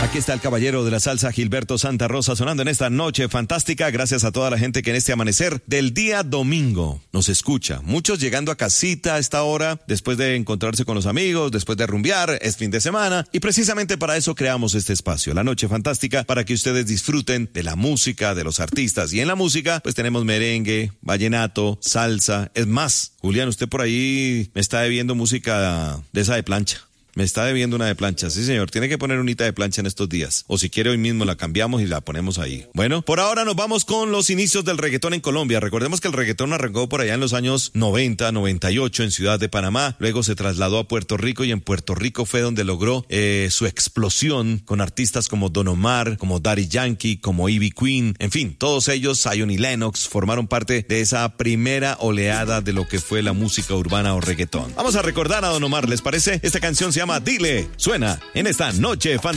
Aquí está el caballero de la salsa, Gilberto Santa Rosa, sonando en esta noche fantástica. Gracias a toda la gente que en este amanecer del día domingo nos escucha. Muchos llegando a casita a esta hora, después de encontrarse con los amigos, después de rumbear, es fin de semana. Y precisamente para eso creamos este espacio, la noche fantástica, para que ustedes disfruten de la música, de los artistas. Y en la música, pues tenemos merengue, vallenato, salsa. Es más, Julián, usted por ahí me está debiendo música de esa de plancha. Me está debiendo una de plancha, sí señor, tiene que poner unita de plancha en estos días, o si quiere hoy mismo la cambiamos y la ponemos ahí. Bueno, por ahora nos vamos con los inicios del reggaetón en Colombia. Recordemos que el reggaetón arrancó por allá en los años 90, 98 en Ciudad de Panamá, luego se trasladó a Puerto Rico y en Puerto Rico fue donde logró su explosión con artistas como Don Omar, como Daddy Yankee, como Ivy Queen, en fin, todos ellos, Zion y Lennox, formaron parte de esa primera oleada de lo que fue la música urbana o reggaetón. Vamos a recordar a Don Omar, ¿les parece? Esta canción se llama Dile, suena en esta noche fantástica.